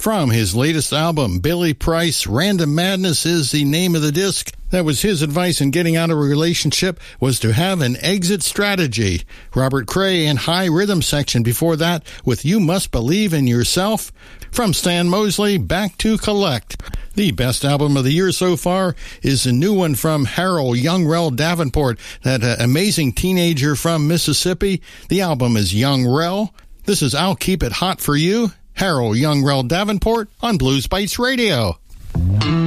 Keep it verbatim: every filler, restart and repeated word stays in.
From his latest album, Billy Price, Random Madness is the name of the disc. That was his advice in getting out of a relationship, was to have an exit strategy. Robert Cray and High Rhythm Section before that with You Must Believe in Yourself. From Stan Mosley, Back to Collect. The best album of the year so far is a new one from Harold Young-Rel Davenport, that uh, amazing teenager from Mississippi. The album is Young Rel. This is I'll Keep It Hot for You. Harold Young-Rel Davenport on Blues Bites Radio.